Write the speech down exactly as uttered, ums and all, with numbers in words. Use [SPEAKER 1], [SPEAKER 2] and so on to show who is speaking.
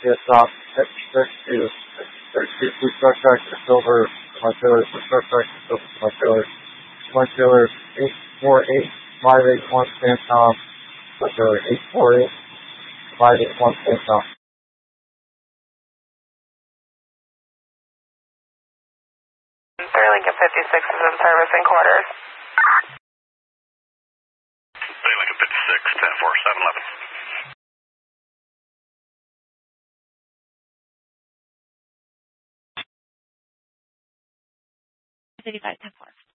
[SPEAKER 1] Yes, off. Six, six, two. Six, two, truck tractor, silver, my fillers, truck tractor, silver, my fillers. My fillers, eight, four, eight, five, eight, one, stand off. My fillers, eight, four, eight, five, eight, one, stand off.
[SPEAKER 2] three Lincoln fifty-six is in service in quarters.
[SPEAKER 3] three Lincoln fifty-six, ten four, seven eleven.
[SPEAKER 2] fifty-five, ten four.